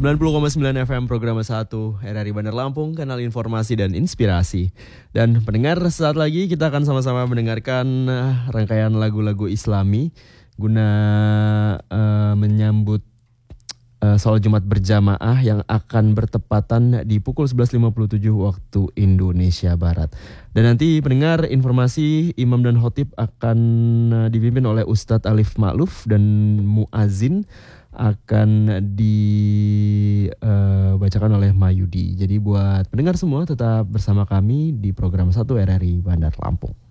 90,9 FM program 1 RRI Bandar Lampung, kanal informasi dan inspirasi. Dan pendengar, saat lagi kita akan sama-sama mendengarkan rangkaian lagu-lagu Islami guna menyambut sholat Jumat berjamaah yang akan bertepatan di pukul 11.57 waktu Indonesia Barat. Dan nanti pendengar, informasi imam dan khotib akan dipimpin oleh Ustadz Alif Ma'luf dan muazin akan dibacakan oleh Mayudi. Jadi buat pendengar semua tetap bersama kami di program 1 RRI Bandar Lampung.